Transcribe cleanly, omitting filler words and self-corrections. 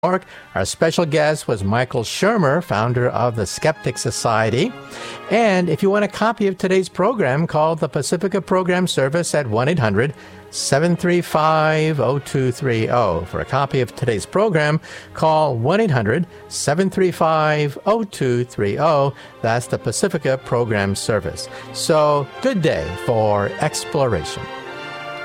York. Our special guest was Michael Shermer, founder of the Skeptic Society. And if you want a copy of today's program, call the Pacifica Program Service at 1-800-735-0230. For a copy of today's program, call 1-800-735-0230. That's the Pacifica Program Service. So, good day for exploration.